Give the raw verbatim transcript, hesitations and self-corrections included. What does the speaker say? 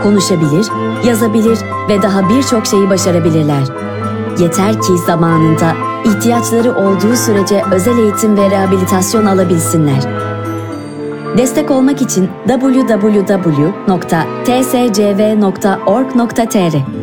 konuşabilir, yazabilir ve daha birçok şeyi başarabilirler. Yeter ki zamanında, ihtiyaçları olduğu sürece özel eğitim ve rehabilitasyon alabilsinler. Destek olmak için double-u double-u double-u nokta t s c v nokta org nokta t r